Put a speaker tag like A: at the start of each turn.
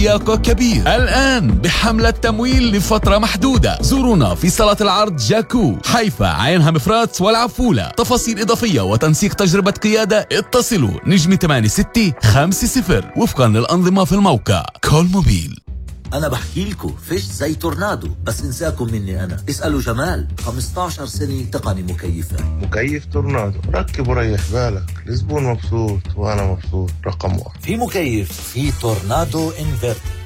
A: ياكو كبير الآن بحملة تمويل لفترة محدودة. زورونا في صالة العرض جاكو حيفا عين همفرات والعفولة. تفاصيل إضافية وتنسيق تجربة قيادة اتصلوا نجم 8650 وفقا للأنظمة في الموقع كول موبيل.
B: أنا بحكي لكم فيش زي تورنادو، بس انساكم مني أنا. اسألوا جمال، 15 سنة تقني مكيفات.
C: مكيف تورنادو ركب وريح بالك، الزبون مبسوط وأنا مبسوط. رقم 1
B: في مكيف في تورنادو انفرتر